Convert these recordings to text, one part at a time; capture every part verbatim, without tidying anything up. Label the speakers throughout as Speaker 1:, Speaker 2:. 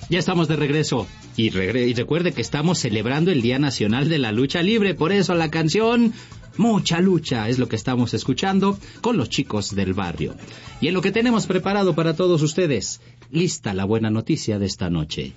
Speaker 1: Ya estamos de regreso. Y, regre- y recuerde que estamos celebrando el Día Nacional de la Lucha Libre. Por eso la canción Mucha Lucha es lo que estamos escuchando con los chicos del barrio. Y en lo que tenemos preparado para todos ustedes, lista la buena noticia de esta noche.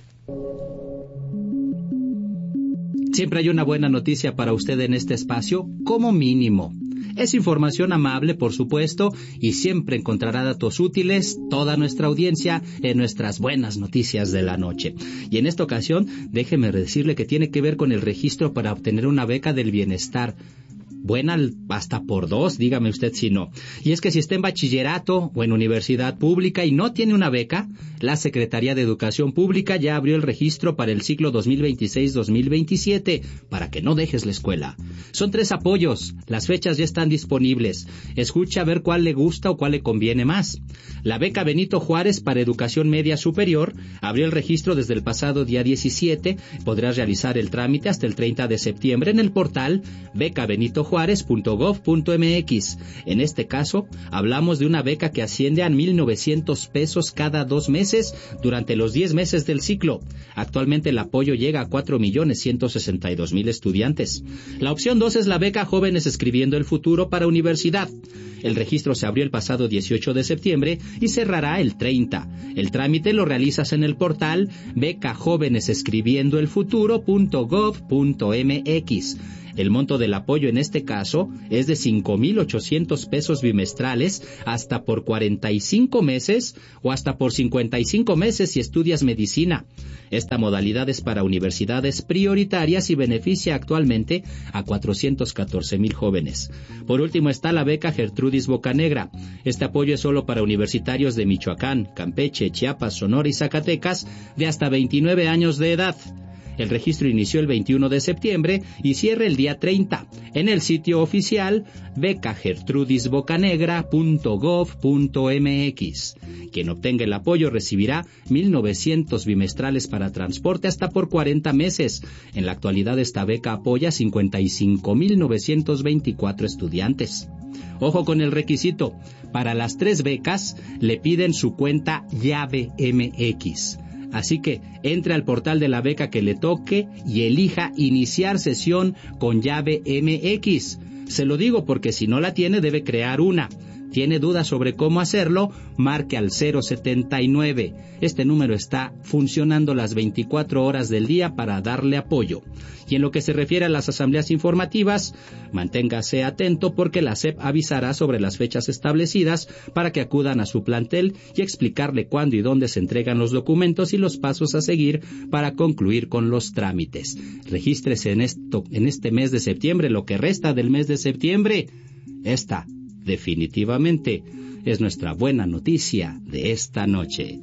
Speaker 1: Siempre hay una buena noticia para usted en este espacio, como mínimo. Es información amable, por supuesto, y siempre encontrará datos útiles toda nuestra audiencia en nuestras buenas noticias de la noche. Y en esta ocasión, déjeme decirle que tiene que ver con el registro para obtener una beca del bienestar. Buena hasta por dos, dígame usted si no. Y es que si está en bachillerato o en universidad pública y no tiene una beca, la Secretaría de Educación Pública ya abrió el registro para el ciclo dos mil veintiséis dos mil veintisiete, para que no dejes la escuela. Son tres apoyos, las fechas ya están disponibles. Escucha a ver cuál le gusta o cuál le conviene más. La beca Benito Juárez para Educación Media Superior abrió el registro desde el pasado día diecisiete. Podrás realizar el trámite hasta el treinta de septiembre en el portal beca benito juárez punto gov punto mx. En este caso, hablamos de una beca que asciende a mil novecientos pesos cada dos meses durante los diez meses del ciclo. Actualmente el apoyo llega a cuatro millones ciento sesenta y dos mil estudiantes. La opción dos es la beca Jóvenes Escribiendo el Futuro para Universidad. El registro se abrió el pasado dieciocho de septiembre y cerrará el treinta. El trámite lo realizas en el portal beca jóvenes escribiendo el futuro punto gov punto mx. El monto del apoyo en este caso es de cinco mil ochocientos pesos bimestrales hasta por cuarenta y cinco meses o hasta por cincuenta y cinco meses si estudias medicina. Esta modalidad es para universidades prioritarias y beneficia actualmente a cuatrocientos catorce mil jóvenes. Por último está la beca Gertrudis Bocanegra. Este apoyo es solo para universitarios de Michoacán, Campeche, Chiapas, Sonora y Zacatecas de hasta veintinueve años de edad. El registro inició el veintiuno de septiembre y cierra el día treinta en el sitio oficial beca gertrudis bocanegra punto gov punto mx. Quien obtenga el apoyo recibirá mil novecientos bimestrales para transporte hasta por cuarenta meses. En la actualidad esta beca apoya cincuenta y cinco mil novecientos veinticuatro estudiantes. Ojo con el requisito. Para las tres becas le piden su cuenta llave M X. Así que entre al portal de la beca que le toque y elija iniciar sesión con llave M X. Se lo digo porque si no la tiene debe crear una. ¿Tiene dudas sobre cómo hacerlo? Marque al cero setenta y nueve. Este número está funcionando las veinticuatro horas del día para darle apoyo. Y en lo que se refiere a las asambleas informativas, manténgase atento porque la S E P avisará sobre las fechas establecidas para que acudan a su plantel y explicarle cuándo y dónde se entregan los documentos y los pasos a seguir para concluir con los trámites. Regístrese en esto, en este mes de septiembre, lo que resta del mes de septiembre. Esta definitivamente es nuestra buena noticia de esta noche.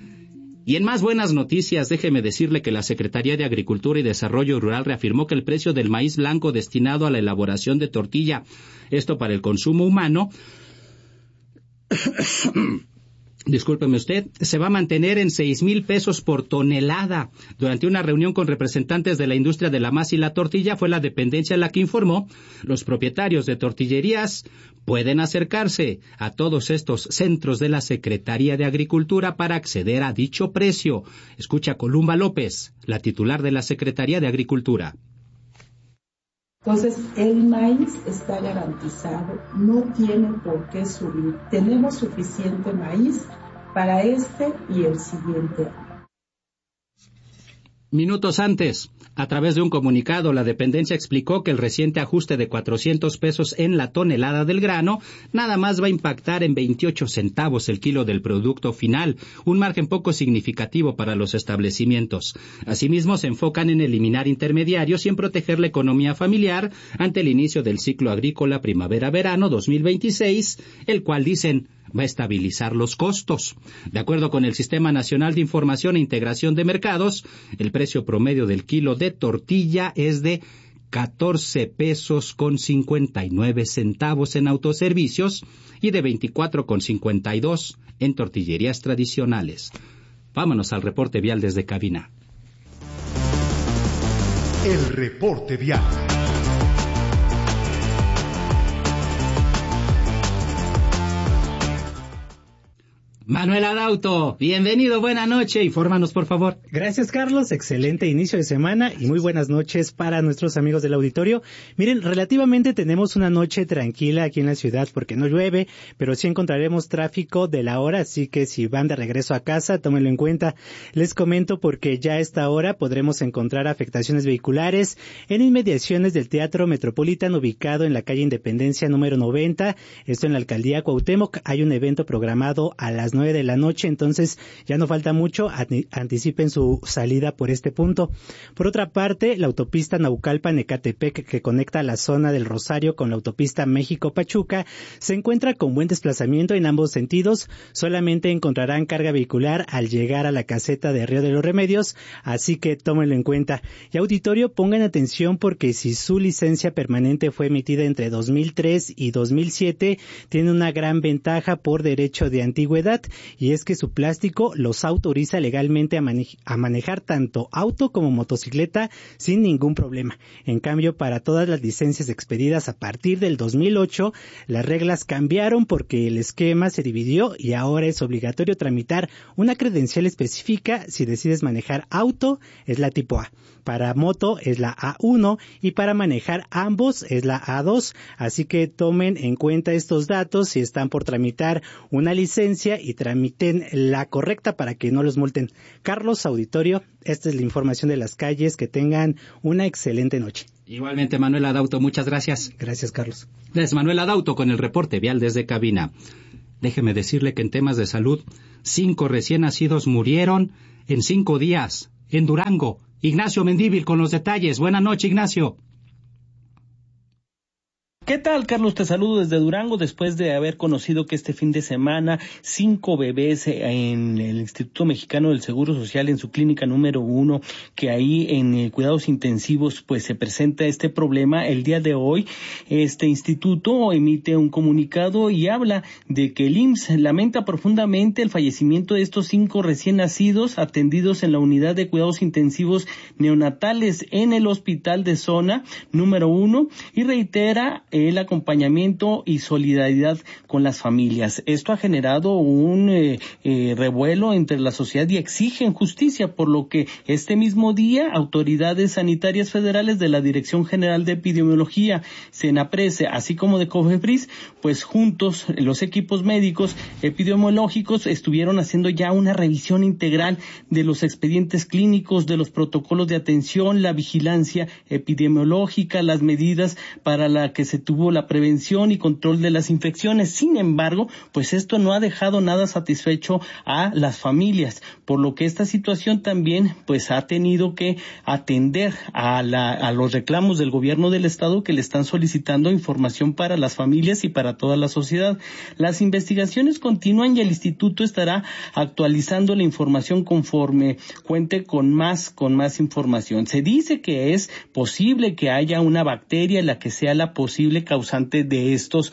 Speaker 1: Y en más buenas noticias, déjeme decirle que la Secretaría de Agricultura y Desarrollo Rural reafirmó que el precio del maíz blanco destinado a la elaboración de tortilla, esto para el consumo humano, discúlpeme usted, se va a mantener en seis mil pesos por tonelada. Durante una reunión con representantes de la industria de la masa y la tortilla, fue la dependencia la que informó, los propietarios de tortillerías pueden acercarse a todos estos centros de la Secretaría de Agricultura para acceder a dicho precio. Escucha Columba López, la titular de la Secretaría de Agricultura.
Speaker 2: Entonces, el maíz está garantizado, no tiene por qué subir. Tenemos suficiente maíz para este y el siguiente año.
Speaker 1: Minutos antes, a través de un comunicado, la dependencia explicó que el reciente ajuste de cuatrocientos pesos en la tonelada del grano nada más va a impactar en veintiocho centavos el kilo del producto final, un margen poco significativo para los establecimientos. Asimismo, se enfocan en eliminar intermediarios y en proteger la economía familiar ante el inicio del ciclo agrícola primavera-verano dos mil veintiséis, el cual dicen va a estabilizar los costos. De acuerdo con el Sistema Nacional de Información e Integración de Mercados, el precio promedio del kilo de tortilla es de catorce pesos con cincuenta y nueve centavos en autoservicios y de veinticuatro con cincuenta y dos en tortillerías tradicionales. Vámonos al reporte vial desde cabina.
Speaker 3: El reporte vial.
Speaker 1: Manuel Adauto, bienvenido, buena noche, infórmanos por favor.
Speaker 4: Gracias, Carlos, excelente inicio de semana y muy buenas noches para nuestros amigos del auditorio. Miren, relativamente tenemos una noche tranquila aquí en la ciudad porque no llueve, pero sí encontraremos tráfico de la hora, así que si van de regreso a casa, tómenlo en cuenta. Les comento porque ya a esta hora podremos encontrar afectaciones vehiculares en inmediaciones del Teatro Metropolitan ubicado en la calle Independencia número noventa, esto en la alcaldía Cuauhtémoc. Hay un evento programado a las nueve de la noche, entonces ya no falta mucho, anticipen su salida por este punto. Por otra parte, la autopista Naucalpan-Ecatepec, que conecta la zona del Rosario con la autopista México-Pachuca, se encuentra con buen desplazamiento en ambos sentidos. Solamente encontrarán carga vehicular al llegar a la caseta de Río de los Remedios, así que tómenlo en cuenta. Y auditorio, pongan atención porque si su licencia permanente fue emitida entre dos mil tres y dos mil siete, tiene una gran ventaja por derecho de antigüedad, y es que su plástico los autoriza legalmente a, mane- a manejar tanto auto como motocicleta sin ningún problema. En cambio, para todas las licencias expedidas a partir del dos mil ocho, las reglas cambiaron porque el esquema se dividió y ahora es obligatorio tramitar una credencial específica. Si decides manejar auto, es la tipo A. Para moto es la A uno y para manejar ambos es la A dos. Así que tomen en cuenta estos datos si están por tramitar una licencia y tramiten la correcta para que no los multen. Carlos, auditorio, esta es la información de las calles. Que tengan una excelente noche.
Speaker 1: Igualmente, Manuel Adauto, muchas gracias.
Speaker 4: Gracias, Carlos.
Speaker 1: Es Manuel Adauto con el reporte vial desde cabina. Déjeme decirle que en temas de salud, cinco recién nacidos murieron en cinco días en Durango. Ignacio Mendívil con los detalles. Buenas noches, Ignacio.
Speaker 5: ¿Qué tal, Carlos? Te saludo desde Durango después de haber conocido que este fin de semana cinco bebés en el Instituto Mexicano del Seguro Social, en su clínica número uno, que ahí en eh, cuidados intensivos pues se presenta este problema. El día de hoy este instituto emite un comunicado y habla de que el I M S S lamenta profundamente el fallecimiento de estos cinco recién nacidos atendidos en la unidad de cuidados intensivos neonatales en el hospital de zona número uno y reitera el acompañamiento y solidaridad con las familias. Esto ha generado un eh, eh, revuelo entre la sociedad y exigen justicia, por lo que este mismo día autoridades sanitarias federales de la Dirección General de Epidemiología, Senaprese, así como de COFEPRIS, pues juntos los equipos médicos epidemiológicos estuvieron haciendo ya una revisión integral de los expedientes clínicos, de los protocolos de atención, la vigilancia epidemiológica, las medidas para la que se tuvo la prevención y control de las infecciones. Sin embargo, pues esto no ha dejado nada satisfecho a las familias, por lo que esta situación también pues ha tenido que atender a, la, a los reclamos del gobierno del estado que le están solicitando información para las familias y para toda la sociedad. Las investigaciones continúan y el instituto estará actualizando la información conforme cuente con más, con más información. Se dice que es posible que haya una bacteria la que sea la posible causante de estos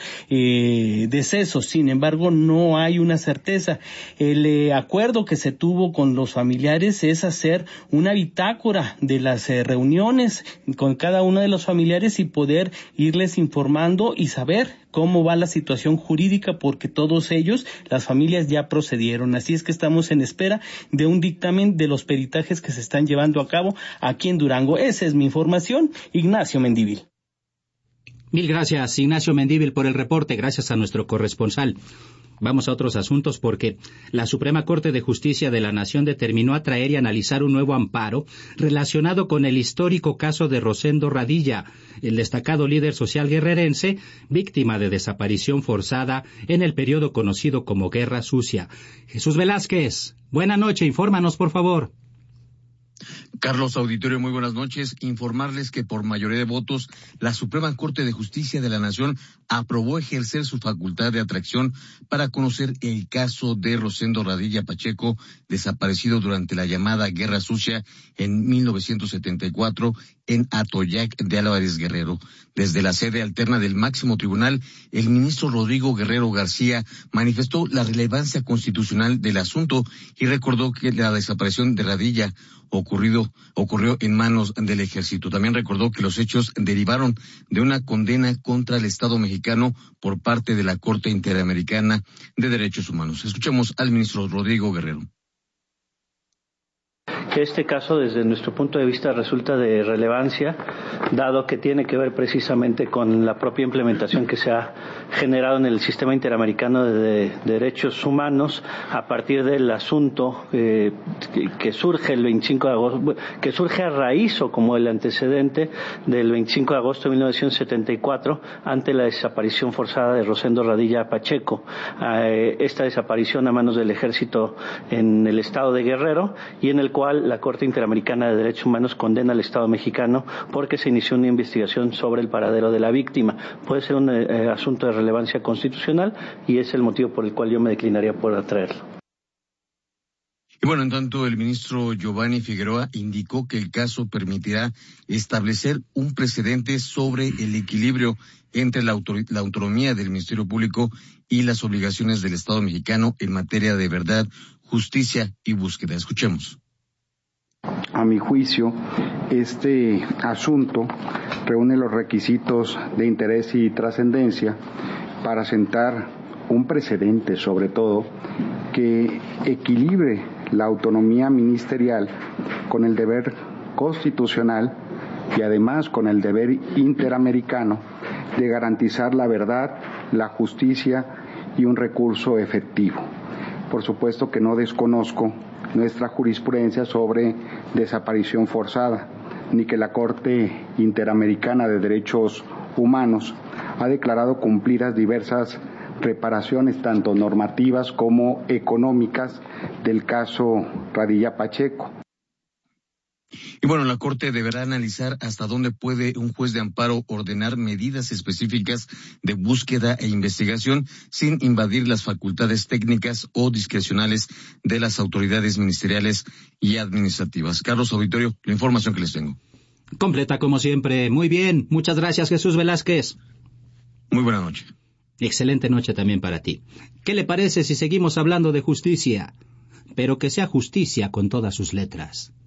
Speaker 5: eh, decesos. Sin embargo, no hay una certeza. El eh, acuerdo que se tuvo con los familiares es hacer una bitácora de las eh, reuniones con cada uno de los familiares y poder irles informando y saber cómo va la situación jurídica, porque todos ellos, las familias, ya procedieron. Así es que estamos en espera de un dictamen de los peritajes que se están llevando a cabo aquí en Durango. Esa es mi información. Ignacio Mendívil.
Speaker 1: Mil gracias, Ignacio Mendívil, por el reporte. Gracias a nuestro corresponsal. Vamos a otros asuntos porque la Suprema Corte de Justicia de la Nación determinó atraer y analizar un nuevo amparo relacionado con el histórico caso de Rosendo Radilla, el destacado líder social guerrerense, víctima de desaparición forzada en el periodo conocido como Guerra Sucia. Jesús Velázquez, buena noche, infórmanos por favor.
Speaker 6: Carlos, auditorio, muy buenas noches. Informarles que por mayoría de votos, la Suprema Corte de Justicia de la Nación aprobó ejercer su facultad de atracción para conocer el caso de Rosendo Radilla Pacheco, desaparecido durante la llamada Guerra Sucia en mil novecientos setenta y cuatro en Atoyac de Álvarez Guerrero. Desde la sede alterna del máximo tribunal, el ministro Rodrigo Guerrero García manifestó la relevancia constitucional del asunto y recordó que la desaparición de Radilla ocurrido, ocurrió en manos del ejército. También recordó que los hechos derivaron de una condena contra el Estado mexicano por parte de la Corte Interamericana de Derechos Humanos. Escuchemos al ministro Rodrigo Guerrero.
Speaker 7: Que este caso, desde nuestro punto de vista, resulta de relevancia, dado que tiene que ver precisamente con la propia implementación que se ha generado en el sistema interamericano de, de derechos humanos a partir del asunto eh, que, que surge el veinticinco de agosto, que surge a raíz o como el antecedente del veinticinco de agosto de mil novecientos setenta y cuatro ante la desaparición forzada de Rosendo Radilla Pacheco. Eh, esta desaparición a manos del ejército en el estado de Guerrero y en el cual la Corte Interamericana de Derechos Humanos condena al Estado mexicano porque se inició una investigación sobre el paradero de la víctima. Puede ser un eh, asunto de relevancia constitucional y es el motivo por el cual yo me declinaría por atraerlo.
Speaker 6: Y bueno, en tanto, el ministro Giovanni Figueroa indicó que el caso permitirá establecer un precedente sobre el equilibrio entre la, autor- la autonomía del Ministerio Público y las obligaciones del Estado mexicano en materia de verdad, justicia y búsqueda. Escuchemos.
Speaker 8: A mi juicio, este asunto reúne los requisitos de interés y trascendencia para sentar un precedente, sobre todo, que equilibre la autonomía ministerial con el deber constitucional y además con el deber interamericano de garantizar la verdad, la justicia y un recurso efectivo. Por supuesto que no desconozco nuestra jurisprudencia sobre desaparición forzada, ni que la Corte Interamericana de Derechos Humanos ha declarado cumplidas diversas reparaciones, tanto normativas como económicas, del caso Radilla Pacheco.
Speaker 6: Y bueno, la Corte deberá analizar hasta dónde puede un juez de amparo ordenar medidas específicas de búsqueda e investigación sin invadir las facultades técnicas o discrecionales de las autoridades ministeriales y administrativas. Carlos Auditorio, la información que les tengo.
Speaker 1: Completa como siempre. Muy bien. Muchas gracias, Jesús Velázquez.
Speaker 6: Muy buena noche.
Speaker 1: Excelente noche también para ti. ¿Qué le parece si seguimos hablando de justicia? Pero que sea justicia con todas sus letras.